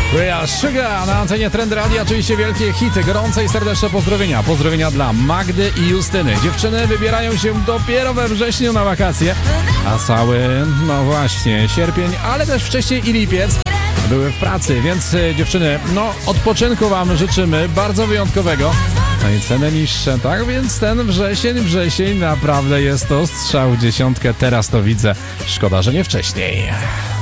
Real Sugar na antenie Trend Radio, oczywiście wielkie hity, gorące i serdeczne pozdrowienia. Pozdrowienia dla Magdy i Justyny. Dziewczyny wybierają się dopiero we wrześniu na wakacje, a cały, no właśnie, sierpień, ale też wcześniej i lipiec były w pracy, więc dziewczyny, no odpoczynku wam życzymy, bardzo wyjątkowego. No i ceny niższe, tak więc ten wrzesień naprawdę jest to strzał w dziesiątkę, teraz to widzę, szkoda, że nie wcześniej.